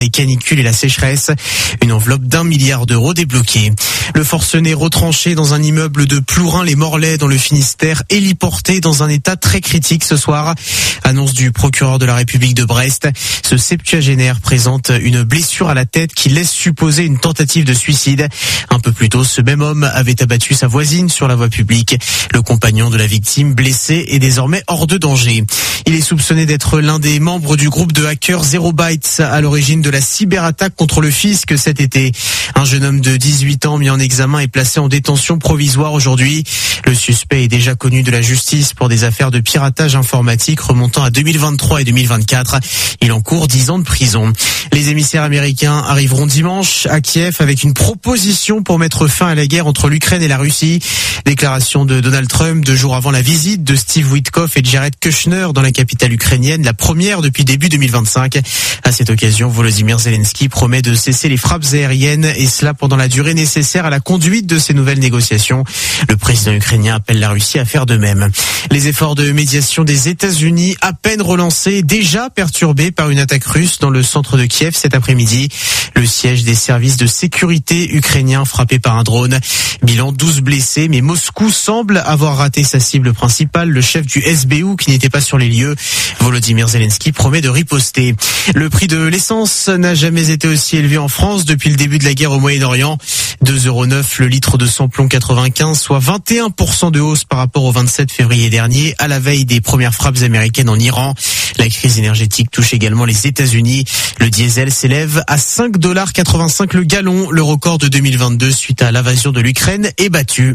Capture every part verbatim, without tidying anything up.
les canicules et la sécheresse. Une enveloppe d'un milliard d'euros débloquée. Le forcené retranché dans un immeuble de Plourin-les-Morlaix dans le Finistère, héliporté dans un état très critique ce soir. Annonce du procureur de la République de Brest. Ce septuagénaire présente une blessure à la tête qui laisse supposer une tentative de suicide. Un peu plus tôt, ce même homme avait abattu sa voisine sur la voie publique. Le compagnon de la victime, blessé, est désormais hors de danger. Il est soupçonné d'être l'un des membres du groupe de hackers Zero Bytes à l'origine de la cyberattaque contre le fisc cet été. Un jeune homme de dix-huit ans mis en examen est placé en détention provisoire aujourd'hui. Le suspect est déjà connu de la justice pour des affaires de piratage informatique remontant à deux mille vingt-trois et deux mille vingt-quatre. Il encourt dix ans de prison. Les émissaires américains arriveront dimanche à Kiev avec une proposition pour mettre fin à la guerre entre l'Ukraine et la Russie. Déclaration de Donald Trump deux jours avant la visite de Steve Witkoff et Jared Kushner dans la capitale ukrainienne, la première depuis début deux mille vingt-cinq. À cette occasion, Volodymyr Zelensky promet de cesser les frappes aériennes et cela pendant la durée nécessaire à la conduite de ces nouvelles négociations. Le président ukrainien appelle la Russie à faire de même. Les efforts de médiation des États-Unis, à peine relancés, déjà perturbés par une attaque russe dans le centre de Kiev cet après-midi. Le siège des services de sécurité ukrainiens frappé par un drone. Bilan douze blessés, mais Moscou semble avoir raté sa cible principale, le chef du S B U qui n'était pas sur les lieux. Volodymyr Zelensky promet de riposter. Le prix de l'essence n'a jamais été aussi élevé en France depuis le début de la guerre au Moyen-Orient. deux euros neuf le litre de samplon quatre-vingt-quinze, soit vingt et un pour cent de hausse par rapport au vingt-sept février dernier, à la veille des premières frappes américaines en Iran. La crise énergétique touche également les États-Unis. Le diesel s'élève à cinq virgule quatre-vingt-cinq le gallon. Le record de deux mille vingt-deux suite à l'invasion de l'Ukraine est battu.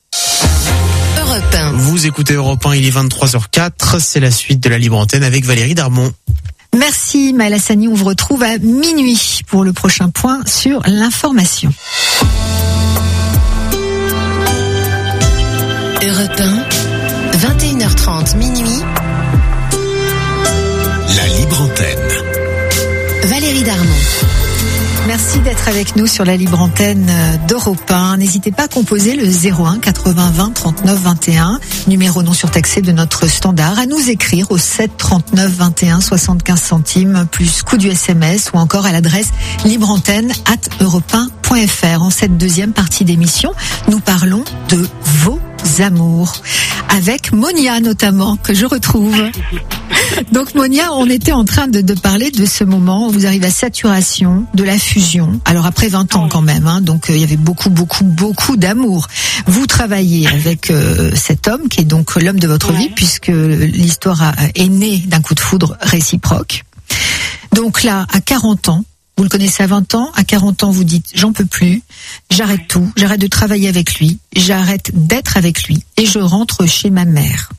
Europe un. Vous écoutez Europe un, il est vingt-trois heures quatre. C'est la suite de la Libre Antenne avec Valérie Darmon. Merci Maëlle Hassani, on vous retrouve à minuit pour le prochain point sur l'information. Europe un, vingt et une heures trente, minuit. La Libre Antenne. Valérie Darmon. Merci d'être avec nous sur la libre antenne d'Europe un. N'hésitez pas à composer le zéro un quatre-vingts vingt trente-neuf vingt et un, numéro non surtaxé de notre standard, à nous écrire au sept trente-neuf vingt et un soixante-quinze centimes, plus coût du S M S ou encore à l'adresse libreantenne arobase europe un point f r. En cette deuxième partie d'émission, nous parlons de vos amours. Avec Monia notamment, que je retrouve. Donc Monia, on était en train de, de parler de ce moment où vous arrivez à saturation, de la fusion. Alors après vingt ans quand même, hein, donc il euh, y avait beaucoup, beaucoup, beaucoup d'amour. Vous travaillez avec euh, cet homme qui est donc l'homme de votre vie, puisque l'histoire a, est née d'un coup de foudre réciproque. Donc là, à quarante ans, vous le connaissez à vingt ans, à quarante ans vous dites j'en peux plus, j'arrête tout, j'arrête de travailler avec lui, j'arrête d'être avec lui et je rentre chez ma mère.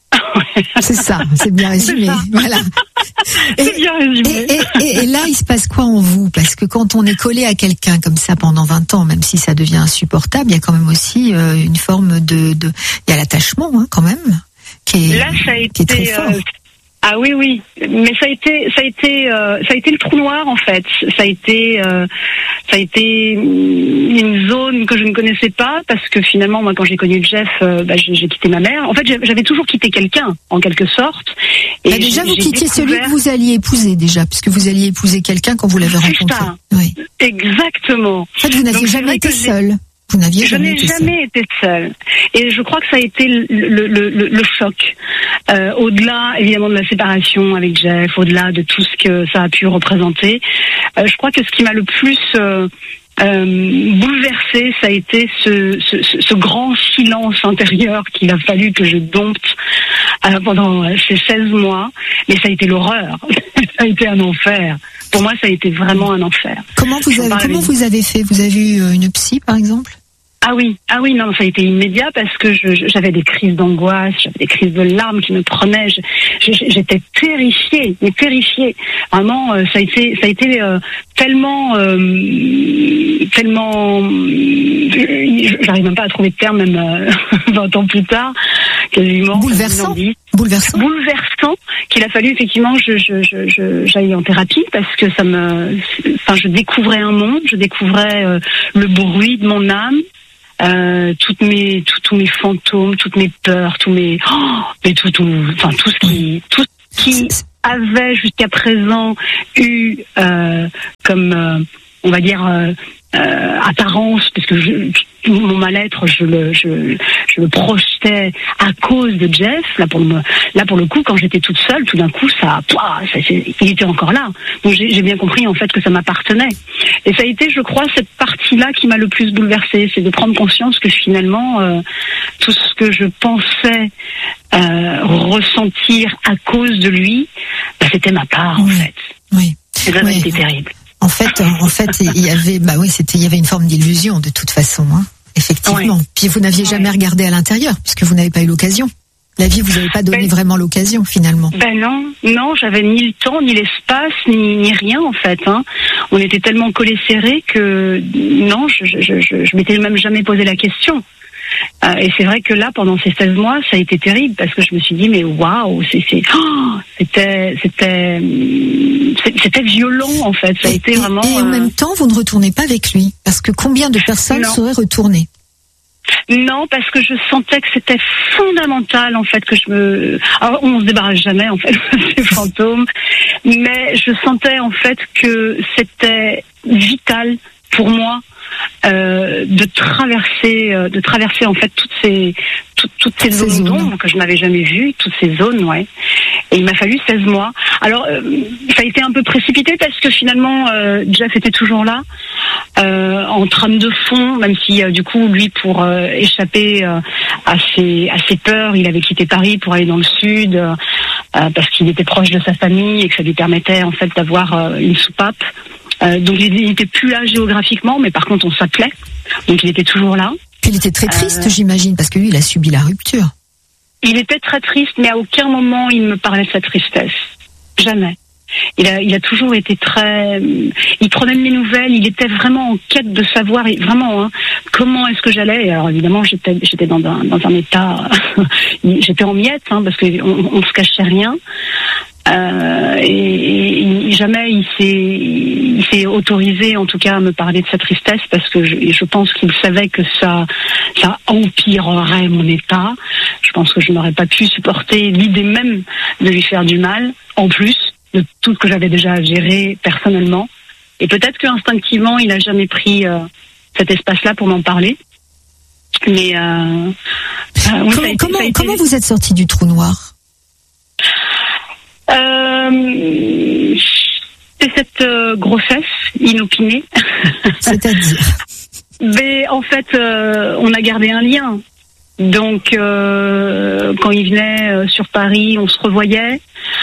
C'est ça, c'est bien résumé. C'est voilà. Et, c'est bien résumé. Et, et, et, et là, il se passe quoi en vous? Parce que quand on est collé à quelqu'un comme ça pendant vingt ans, même si ça devient insupportable, il y a quand même aussi euh, une forme de, de, il y a l'attachement, hein, quand même, qui est, Là, ça a été, qui est très fort. euh, ah oui, oui, mais ça a été, ça a été, euh, ça a été le trou noir en fait. Ça a été, euh, ça a été une zone que je ne connaissais pas parce que finalement, moi, quand j'ai connu Jeff, euh, bah, j'ai, j'ai quitté ma mère. En fait, j'avais toujours quitté quelqu'un, en quelque sorte. Et bah déjà, vous quittiez découvert... celui que vous alliez épouser déjà, puisque vous alliez épouser quelqu'un quand vous l'avez rencontré. Ça. Oui. Exactement. En fait, vous n'aviez Donc, jamais été j'ai... seule. Vous n'aviez je jamais n'ai été jamais seule. été seule. Et je crois que ça a été le, le, le, le, le choc. Euh, au-delà, évidemment, de la séparation avec Jeff, au-delà de tout ce que ça a pu représenter, euh, je crois que ce qui m'a le plus euh, euh, bouleversée, ça a été ce, ce, ce, ce grand silence intérieur qu'il a fallu que je dompte euh, pendant ces seize mois. Mais ça a été l'horreur. Ça a été un enfer. Pour moi, ça a été vraiment un enfer. Comment vous avez, comment vous avez fait? Vous avez eu une psy, par exemple? Ah oui, ah oui, non, ça a été immédiat parce que je, j'avais des crises d'angoisse, j'avais des crises de larmes qui me prenaient. Je, je, j'étais terrifiée, mais terrifiée. Vraiment, euh, ça a été, ça a été euh, tellement, euh, tellement. Euh, j'arrive même pas à trouver de terme, même euh, vingt ans plus tard, quasiment. Bouleversant. Bouleversant. Bouleversant, qu'il a fallu effectivement que je, je, je, je, j'aille en thérapie parce que ça me, enfin, je découvrais un monde, je découvrais euh, le bruit de mon âme. Euh, toutes mes, tous, tous mes fantômes, toutes mes peurs, tous mes, oh, mais tout, tout, enfin tout ce qui, tout, qui avait jusqu'à présent eu euh, comme, euh, on va dire, euh, euh, apparence, parce que je, mon mal-être, je le, je, je le projetais à cause de Jeff. Là pour le, là pour le coup, quand j'étais toute seule, tout d'un coup, ça, pouah, ça c'est, il était encore là. Donc j'ai, j'ai bien compris en fait que ça m'appartenait. Et ça a été, je crois, cette partie-là qui m'a le plus bouleversée, c'est de prendre conscience que finalement, euh, tout ce que je pensais euh, ressentir à cause de lui, bah, c'était ma part en oui. fait. Oui. Et ça, oui. c'était terrible. En fait, en fait, il y avait, bah oui, c'était, il y avait une forme d'illusion de toute façon, hein, effectivement. Oui. Puis vous n'aviez jamais oui. regardé à l'intérieur, puisque vous n'avez pas eu l'occasion. La vie vous n'avez pas donné ben, vraiment l'occasion, finalement. Ben non, non, j'avais ni le temps, ni l'espace, ni, ni rien en fait. Hein. On était tellement collés serrés que non, je, je, je, je m'étais même jamais posé la question. Euh, et c'est vrai que là, pendant ces seize mois, ça a été terrible parce que je me suis dit, mais waouh, c'est, c'est, oh, c'était, c'était, c'était violent en fait. Ça a et, été et, vraiment. Et en euh... même temps, vous ne retournez pas avec lui parce que combien de personnes non. seraient retournées? Non, parce que je sentais que c'était fondamental en fait que je me. Alors, on se débarrasse jamais en fait de ces fantômes, mais je sentais en fait que c'était vital pour moi. Euh, de traverser, euh, de traverser en fait toutes ces, toutes, toutes ces zones, zones d'ombre que je n'avais jamais vues, toutes ces zones, ouais. Et il m'a fallu seize mois. Alors, euh, ça a été un peu précipité parce que finalement, euh, Jeff était toujours là, euh, en trame de fond, même si euh, du coup, lui, pour euh, échapper euh, à ses, à ses peurs, il avait quitté Paris pour aller dans le sud, euh, parce qu'il était proche de sa famille et que ça lui permettait en fait d'avoir euh, une soupape. Euh, donc il n'était plus là géographiquement, mais par contre on s'appelait, donc il était toujours là. Puis il était très triste, euh, j'imagine, parce que lui il a subi la rupture. Il était très triste, mais à aucun moment il me parlait de sa tristesse, jamais. Il a, il a toujours été très. Il prenait de mes nouvelles, il était vraiment en quête de savoir, vraiment, hein, comment est-ce que j'allais. Et alors évidemment j'étais, j'étais dans un, dans un état, j'étais en miettes, hein, parce qu'on on se cachait rien. Euh, et, et jamais il s'est, il s'est autorisé, en tout cas, à me parler de sa tristesse, parce que je, je pense qu'il savait que ça, ça empirerait mon état. Je pense que je n'aurais pas pu supporter l'idée même de lui faire du mal, en plus de tout ce que j'avais déjà à gérer personnellement. Et peut-être qu'instinctivement, il n'a jamais pris euh, cet espace-là pour m'en parler. Mais euh, euh, oui, comment, ça a été, comment, ça a été... comment vous êtes sorti du trou noir? Euh, c'est cette euh, grossesse inopinée. C'est-à-dire Mais en fait, euh, on a gardé un lien. Donc, euh, quand il venait euh, sur Paris, on se revoyait.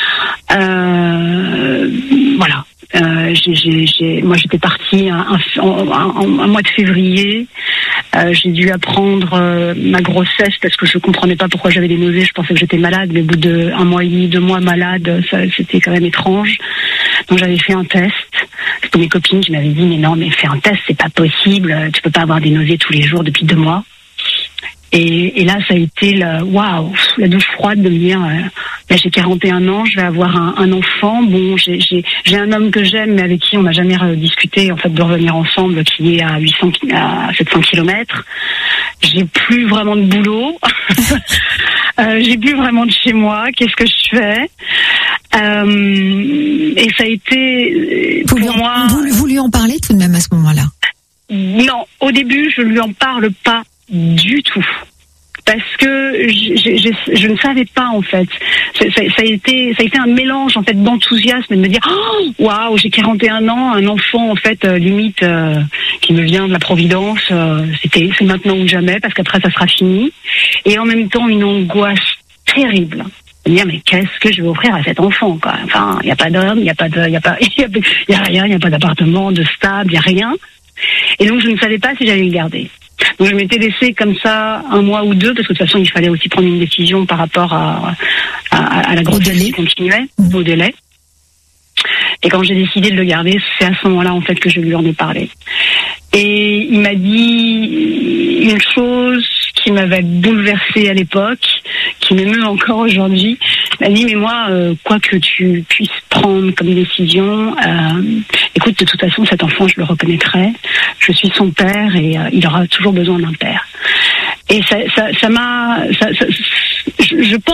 Euh, voilà. Euh, j'ai, j'ai, j'ai, moi, j'étais partie un, un, un, un mois de février. Euh, j'ai dû apprendre euh, ma grossesse parce que je comprenais pas pourquoi j'avais des nausées. Je pensais que j'étais malade, mais au bout de un mois et demi, deux mois malade, ça, c'était quand même étrange. Donc j'avais fait un test. C'était mes copines qui m'avaient dit mais non, mais fais un test, c'est pas possible. Tu peux pas avoir des nausées tous les jours depuis deux mois. Et, et là, ça a été la, waouh, la douche froide de me dire, euh, là, j'ai quarante et un ans, je vais avoir un, un enfant. Bon, j'ai, j'ai, j'ai un homme que j'aime, mais avec qui on n'a jamais discuté, en fait, de revenir ensemble, qui est à huit cents, à sept cents kilomètres. J'ai plus vraiment de boulot. euh, j'ai plus vraiment de chez moi. Qu'est-ce que je fais? Euh, et ça a été, vous pour lui, moi. Vous, vous lui en parlez tout de même à ce moment-là? Non, au début, je lui en parle pas du tout, parce que je, je, je ne savais pas en fait. Ça, ça, ça a été, ça a été un mélange en fait d'enthousiasme et de me dire waouh, wow, j'ai quarante et un ans, un enfant en fait euh, limite euh, qui me vient de la Providence. Euh, c'était, c'est maintenant ou jamais, parce qu'après ça sera fini. Et en même temps une angoisse terrible. De me dire mais qu'est-ce que je vais offrir à cet enfant quoi. Enfin, il y a pas d'homme, il y a pas de, il y a pas, il y, y a rien, il y a pas d'appartement, de stable, il y a rien. Et donc je ne savais pas si j'allais le garder. Donc je m'étais laissée comme ça un mois ou deux, parce que de toute façon il fallait aussi prendre une décision par rapport à, à, à la grossesse qui continuait, au délai. Et quand j'ai décidé de le garder, c'est à ce moment-là en fait que je lui en ai parlé. Et il m'a dit une chose qui m'avait bouleversée à l'époque, qui m'émeut encore aujourd'hui. Il m'a dit mais moi, euh, quoi que tu puisses prendre comme décision, euh, écoute, de toute façon cet enfant je le reconnaîtrai, je suis son père et euh, il aura toujours besoin d'un père. Et ça, ça, ça m'a, ça, ça, je, je pense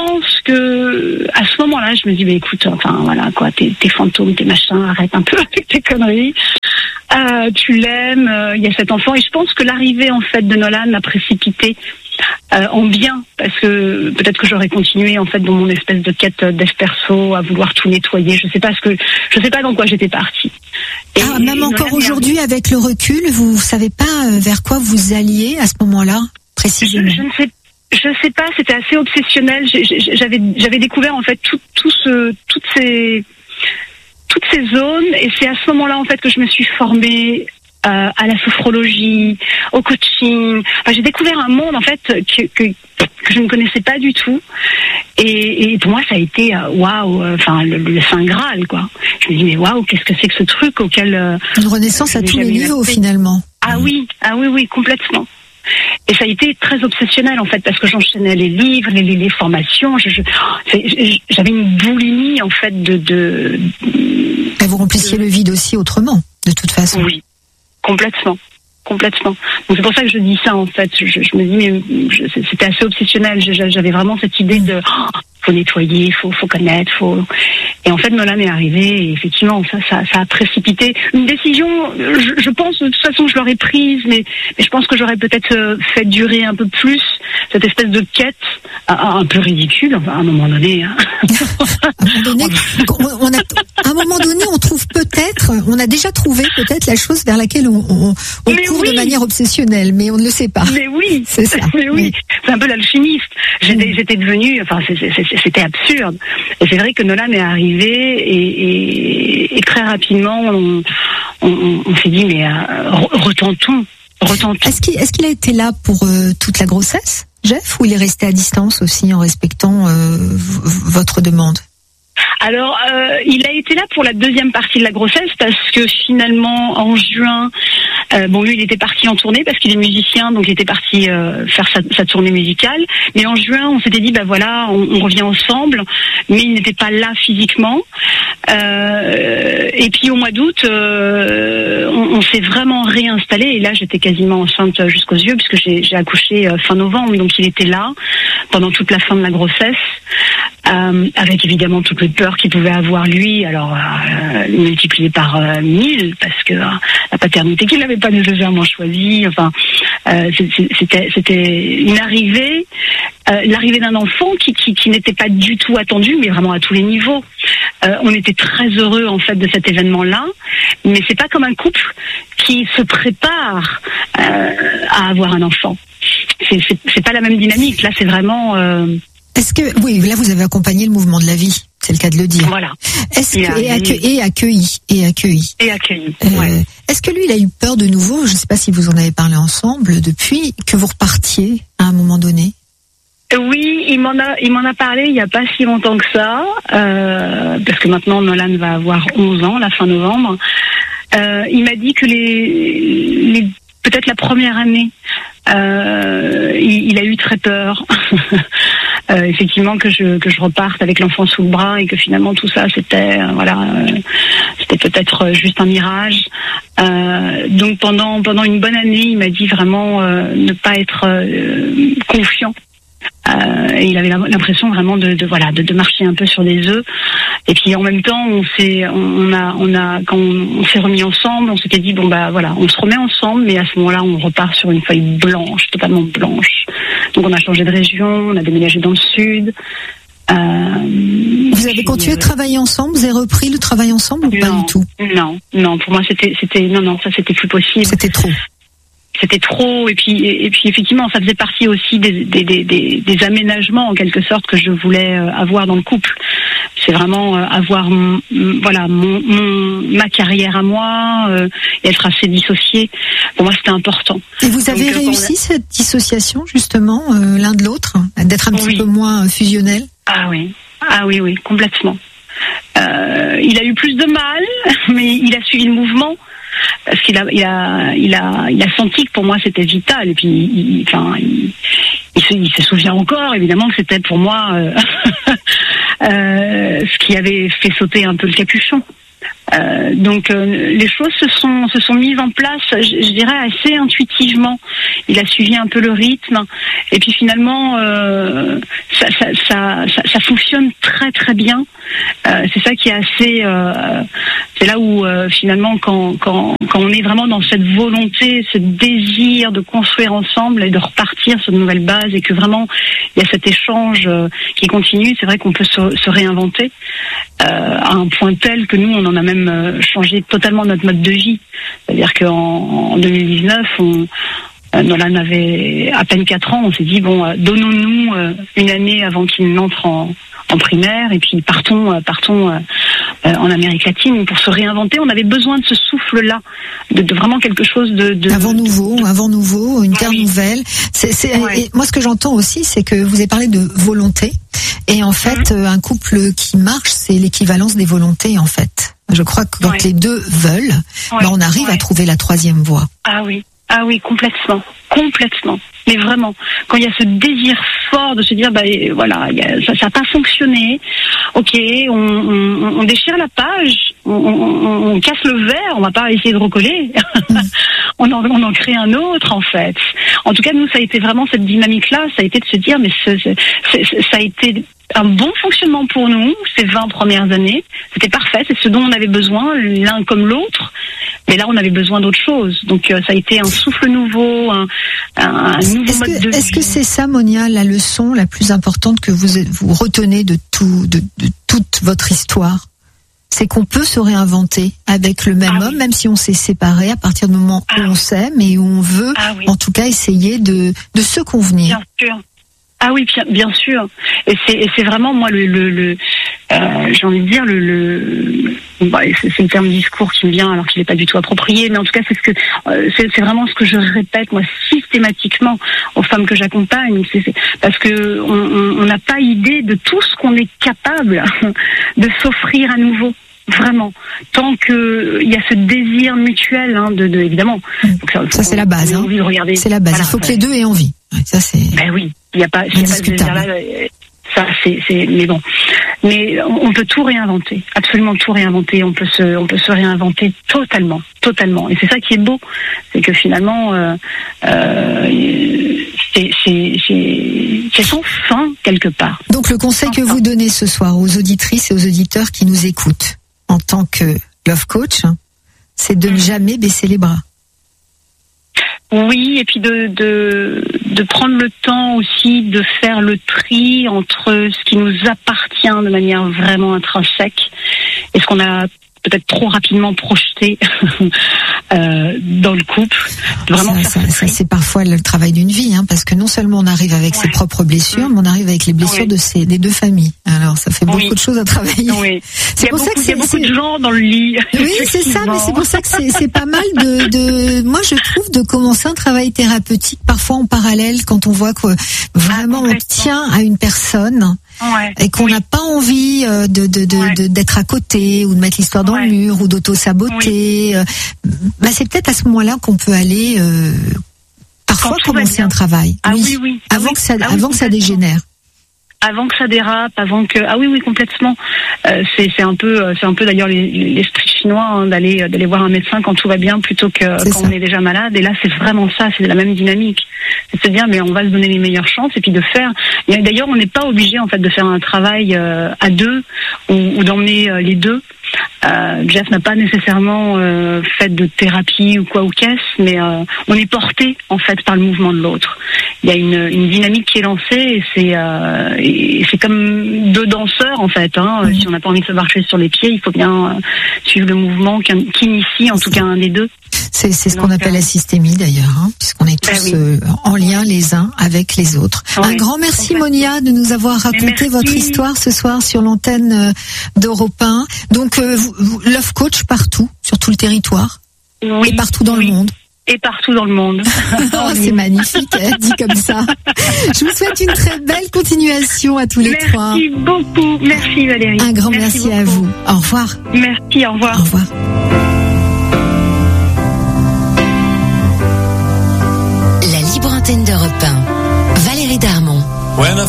que à ce moment-là, je me dis, bah écoute, enfin voilà quoi, tes, tes fantômes, tes machins, arrête un peu avec tes conneries. Euh, tu l'aimes, il euh, y a cet enfant, et je pense que l'arrivée en fait de Nolan m'a précipité euh, en bien, parce que peut-être que j'aurais continué en fait dans mon espèce de quête dev perso à vouloir tout nettoyer. Je sais pas ce que, je sais pas dans quoi j'étais partie. Et, ah, même et encore aujourd'hui, avec le recul, vous savez pas vers quoi vous alliez à ce moment-là précisément? Je, je ne sais pas. Je sais pas, c'était assez obsessionnel. J'avais, j'avais découvert en fait tout, tout ce, toutes ces, toutes ces zones, et c'est à ce moment-là en fait que je me suis formée euh, à la sophrologie, au coaching. Enfin, j'ai découvert un monde en fait que, que, que je ne connaissais pas du tout, et, et pour moi ça a été waouh, wow, enfin le, le saint graal quoi. Je me dis mais waouh, qu'est-ce que c'est que ce truc auquel euh, une renaissance à tous les niveaux finalement. Ah oui, ah oui oui complètement. Et ça a été très obsessionnel en fait, parce que j'enchaînais les livres, les, les, les formations. Je, je, j'avais une boulimie en fait de. de Et vous remplissiez de... le vide aussi autrement, de toute façon. Oui, complètement, complètement. Donc c'est pour ça que je dis ça en fait. Je, je me dis mais je, c'était assez obsessionnel. J'avais vraiment cette idée de oh, faut nettoyer, faut faut connaître, faut. Et en fait, Nolan est arrivé, et effectivement, ça, ça, ça a précipité une décision. Je, je pense de toute façon, je l'aurais prise, mais, mais je pense que j'aurais peut-être fait durer un peu plus cette espèce de quête un, un peu ridicule, enfin, à un moment donné. Hein. à, un moment donné on a, à un moment donné, on trouve peut-être, on a déjà trouvé peut-être la chose vers laquelle on, on, on court oui. de manière obsessionnelle, mais on ne le sait pas. Mais oui, c'est ça. Mais oui, c'est un peu l'alchimiste. J'étais, mmh. j'étais devenue, enfin, c'est, c'est, c'était absurde. Et c'est vrai que Nolan est arrivé. Et, et, et très rapidement, on, on, on s'est dit, mais euh, retentons, retentons. Est-ce qu'il, est-ce qu'il a été là pour euh, toute la grossesse, Jeff, ou il est resté à distance aussi en respectant euh, v- votre demande? Alors, euh, il a été là pour la deuxième partie de la grossesse, parce que finalement, en juin, euh, bon, lui, il était parti en tournée parce qu'il est musicien, donc il était parti euh, faire sa, sa tournée musicale. Mais en juin, on s'était dit, bah voilà, on, on revient ensemble, mais il n'était pas là physiquement. Euh, et puis au mois d'août, euh, on, on s'est vraiment réinstallé, et là, j'étais quasiment enceinte jusqu'aux yeux, puisque j'ai, j'ai accouché euh, fin novembre, donc il était là pendant toute la fin de la grossesse. Euh, avec évidemment toutes les peurs qu'il pouvait avoir lui, alors euh, multiplié par euh, mille, parce que euh, la paternité qu'il n'avait pas nécessairement choisie, enfin euh, c'était c'était une arrivée, euh, l'arrivée d'un enfant qui, qui qui n'était pas du tout attendu, mais vraiment à tous les niveaux. Euh, on était très heureux en fait de cet événement-là, mais c'est pas comme un couple qui se prépare euh, à avoir un enfant. C'est, c'est c'est pas la même dynamique. Là, c'est vraiment euh, Est-ce que, oui, là vous avez accompagné le mouvement de la vie, c'est le cas de le dire. Voilà. Est-ce que, et, accue, et accueilli, et accueilli. Et accueilli. Euh, ouais. Est-ce que lui, il a eu peur de nouveau? Je ne sais pas si vous en avez parlé ensemble depuis que vous repartiez à un moment donné. Oui, il m'en a, il m'en a parlé il n'y a pas si longtemps que ça, euh, parce que maintenant Nolan va avoir onze ans, la fin novembre. Euh, il m'a dit que les, les peut-être la première année, euh, il, il a eu très peur. euh, effectivement, que je que je reparte avec l'enfant sous le bras, et que finalement tout ça c'était euh, voilà, euh, c'était peut-être juste un mirage. Euh, donc pendant pendant une bonne année, il m'a dit vraiment euh, ne pas être euh, confiant. Euh, et il avait l'impression vraiment de, de voilà de, de marcher un peu sur des œufs. Et puis en même temps, on s'est, on a, on a, quand on, on s'est remis ensemble, on s'était dit bon bah voilà, on se remet ensemble, mais à ce moment-là, on repart sur une feuille blanche, totalement blanche. Donc on a changé de région, on a déménagé dans le sud. Euh, vous avez continué euh, de travailler ensemble, vous avez repris le travail ensemble ou non, pas du tout? Non, non, pour moi c'était, c'était, non, non, ça c'était plus possible. C'était trop. C'était trop, et puis et puis effectivement ça faisait partie aussi des, des, des, des, des aménagements en quelque sorte que je voulais avoir dans le couple. C'est vraiment avoir mon, voilà mon, mon ma carrière à moi, euh, et être assez dissocié. Pour moi c'était important. Et vous avez Donc, réussi on... cette dissociation justement euh, l'un de l'autre, d'être un oui. petit peu moins fusionnel? Ah oui, ah oui oui complètement. Euh, il a eu plus de mal, mais il a suivi le mouvement. Parce qu'il a, il a, il a, il a senti que pour moi c'était vital. Et puis, il, enfin, il, il, se, il se souvient encore, évidemment, que c'était pour moi euh, euh, ce qui avait fait sauter un peu le capuchon. Euh, donc euh, les choses se sont se sont mises en place, je, je dirais assez intuitivement. Il a suivi un peu le rythme et puis finalement euh, ça, ça, ça, ça, ça fonctionne très très bien. Euh, c'est ça qui est assez. Euh, c'est là où euh, finalement quand quand quand on est vraiment dans cette volonté, ce désir de construire ensemble et de repartir sur de nouvelles bases et que vraiment il y a cet échange euh, qui continue, c'est vrai qu'on peut se, se réinventer euh, à un point tel que nous on en a même changer totalement notre mode de vie. C'est-à-dire qu'en en deux mille dix-neuf, on, euh, Nolan avait à peine quatre ans, on s'est dit, bon, euh, donnons-nous euh, une année avant qu'il n'entre en, en primaire, et puis partons, euh, partons euh, euh, en Amérique latine pour se réinventer. On avait besoin de ce souffle-là, de, de vraiment quelque chose de... de avant nouveau, de... avant nouveau, une terre oui. nouvelle. C'est, c'est, ouais. Et moi, ce que j'entends aussi, c'est que vous avez parlé de volonté, et en fait, mmh. un couple qui marche, c'est l'équivalence des volontés, en fait. Je crois que quand ouais. les deux veulent, ouais. ben on arrive ouais. à trouver la troisième voie. Ah oui, ah oui, complètement, complètement. Mais vraiment, quand il y a ce désir fort de se dire, bah voilà, y a, ça n'a pas fonctionné. Ok, on, on, on déchire la page, on, on, on casse le verre, on va pas essayer de recoller. Mm. on, en, on en crée un autre en fait. En tout cas, nous, ça a été vraiment cette dynamique-là. Ça a été de se dire, mais ce, ce, ce, ça a été un bon fonctionnement pour nous, ces vingt premières années. C'était parfait, c'est ce dont on avait besoin, l'un comme l'autre. Mais là, on avait besoin d'autre chose. Donc, euh, ça a été un souffle nouveau, un, un nouveau est-ce mode que, de vie. Est-ce que c'est ça, Monia, la leçon la plus importante que vous, vous retenez de, tout, de, de toute votre histoire? C'est qu'on peut se réinventer avec le même ah, homme, oui. même si on s'est séparés à partir du moment ah, où on s'aime et où on veut, ah, oui. en tout cas, essayer de, de se convenir. Bien sûr. Ah oui, bien, bien sûr. Et c'est, et c'est vraiment moi le, le, le euh, j'ai envie de dire le, le bah, c'est, c'est le terme discours qui me vient alors qu'il n'est pas du tout approprié, mais en tout cas c'est ce que euh, c'est, c'est vraiment ce que je répète moi systématiquement aux femmes que j'accompagne, c'est, c'est, parce que on n'a pas idée de tout ce qu'on est capable de s'offrir à nouveau. Vraiment, tant que il y a ce désir mutuel, hein, de, de évidemment. Donc, ça, ça c'est la base. Hein. De c'est la base. Voilà, il faut que les deux aient envie. Ça c'est. Ben oui, il n'y a pas. Il y a pas ce désir-là, ça c'est, c'est. Mais bon, mais on peut tout réinventer, absolument tout réinventer. On peut se, on peut se réinventer totalement, totalement. Et c'est ça qui est beau, c'est que finalement, euh, euh, c'est, c'est, c'est, c'est sans fin quelque part. Donc le conseil sans que fin. Vous donnez ce soir aux auditrices et aux auditeurs qui nous écoutent, en tant que love coach, c'est de ne jamais baisser les bras. Oui, et puis de, de, de prendre le temps aussi de faire le tri entre ce qui nous appartient de manière vraiment intrinsèque et ce qu'on a peut-être trop rapidement projeté euh, dans le couple. Vraiment ça, ça, ça, c'est parfois le travail d'une vie, hein, parce que non seulement on arrive avec ouais. ses propres blessures, mmh. mais on arrive avec les blessures ouais. de ses, des deux familles. Alors ça fait beaucoup oui. de choses à travailler. Oui. C'est pour beaucoup, ça que c'est, il y a beaucoup c'est... de gens dans le lit. Oui, c'est ça, mais c'est pour ça que c'est, c'est pas mal de, de, moi je trouve, de commencer un travail thérapeutique, parfois en parallèle, quand on voit que vraiment ah, on tient à une personne. Ouais. Et qu'on n'a oui. pas envie de, de, de, ouais. de, d'être à côté ou de mettre l'histoire dans ouais. le mur ou d'auto-saboter. Oui. Bah, c'est peut-être à ce moment-là qu'on peut aller euh, parfois commencer un travail. Ah oui, oui, oui. Avant ah, que ça, ah, avant oui, que ça dégénère. Avant que ça dérape, avant que ah oui oui complètement. Euh, c'est c'est un peu c'est un peu d'ailleurs l'esprit chinois hein, d'aller d'aller voir un médecin quand tout va bien plutôt que c'est quand ça. On est déjà malade. Et là c'est vraiment ça, c'est la même dynamique. C'est de se dire mais on va se donner les meilleures chances et puis de faire. Et d'ailleurs on n'est pas obligé en fait de faire un travail euh, à deux ou, ou d'emmener euh, les deux. Euh, Jeff n'a pas nécessairement euh, fait de thérapie ou quoi ou qu'est-ce, mais euh, on est porté en fait par le mouvement de l'autre. Il y a une, une dynamique qui est lancée et c'est, euh, et c'est comme deux danseurs en fait. Hein. Mmh. Si on n'a pas envie de se marcher sur les pieds, il faut bien euh, suivre le mouvement qui initie en tout cas un des deux. C'est, c'est ce Donc, qu'on appelle euh... la systémie d'ailleurs, hein, puisqu'on est tous ben oui. euh, en lien les uns avec les autres. Ouais, un grand merci Monia de nous avoir raconté votre histoire ce soir sur l'antenne euh, d'Europe un. Donc euh, vous, vous, Love Coach partout, sur tout le territoire oui, et partout dans oui. le monde. Et partout dans le monde. Oh, c'est magnifique, hein, dit comme ça. Je vous souhaite une très belle continuation à tous les merci trois. Merci beaucoup, merci Valérie. Un grand merci, merci à vous. Au revoir. Merci, au revoir. Au revoir. La libre antenne d'Europe un. Valérie Darmon.